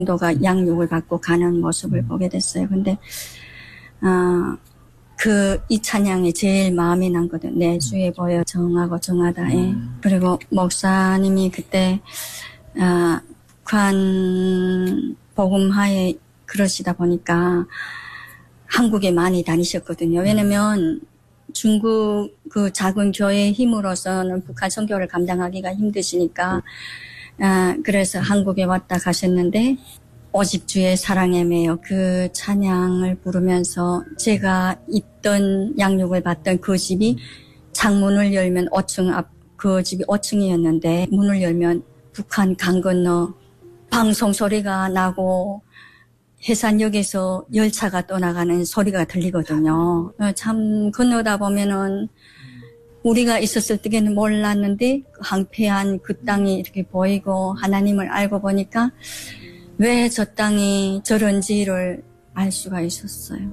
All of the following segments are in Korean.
도가 양육을 받고 가는 모습을 보게 됐어요. 근데 이 찬양이 제일 마음에 남거든. 내 주에 보여 정하고 정하다. 예. 그리고 목사님이 그때 관 복음화에 그러시다 보니까 한국에 많이 다니셨거든요. 왜냐면 중국 그 작은 교회의 힘으로서는 북한 선교를 감당하기가 힘드시니까 그래서 한국에 왔다 가셨는데 오직 주의 사랑에 매여 그 찬양을 부르면서 제가 있던 양육을 받던 그 집이 창문을 열면 5층 앞 그 집이 5층이었는데 문을 열면 북한 강 건너 방송 소리가 나고 해산역에서 열차가 떠나가는 소리가 들리거든요. 참 건너다 보면은 우리가 있었을 때는 몰랐는데 황폐한 그 땅이 이렇게 보이고 하나님을 알고 보니까 왜 저 땅이 저런지를 알 수가 있었어요.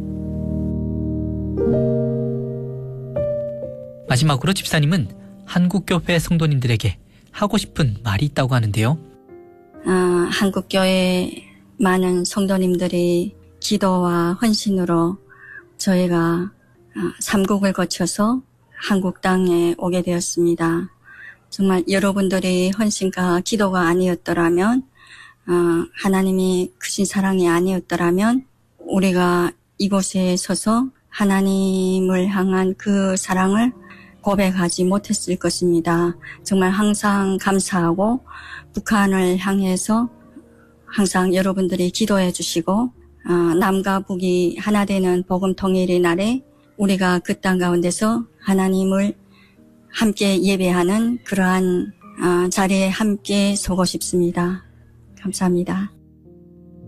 마지막으로 집사님은 한국교회 성도님들에게 하고 싶은 말이 있다고 하는데요. 한국교회 많은 성도님들이 기도와 헌신으로 저희가 삼국을 거쳐서 한국 땅에 오게 되었습니다. 정말 여러분들이 헌신과 기도가 아니었더라면 하나님이 크신 사랑이 아니었더라면 우리가 이곳에 서서 하나님을 향한 그 사랑을 고백하지 못했을 것입니다. 정말 항상 감사하고 북한을 향해서 항상 여러분들이 기도해 주시고 남과 북이 하나 되는 복음 통일의 날에 우리가 그 땅 가운데서 하나님을 함께 예배하는 그러한 자리에 함께 서고 싶습니다. 감사합니다.